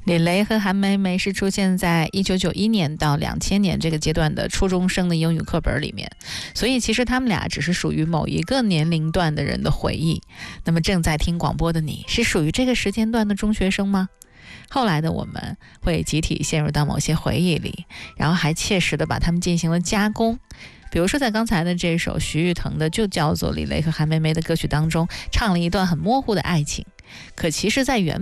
李雷和韩梅梅是出现在1991年到2000年这个阶段的初中生的英语课本里面，所以其实他们俩只是属于某一个年龄段的人的回忆。那么正在听广播的你，是属于这个时间段的中学生吗？后来的我们会集体陷入到某些回忆里，然后还切实的把它们进行了加工。比如说在刚才的这首徐誉滕的就叫做李雷和韩梅梅的歌曲当中，唱了一段很模糊的爱情，可其实在原